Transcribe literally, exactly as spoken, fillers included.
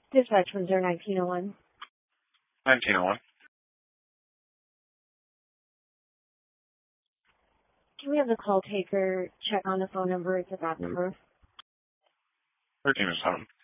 Dispatch one zero nineteen oh one. nineteen oh one. Can we have the call taker check on the phone number? It's about number. thirteen oh seven.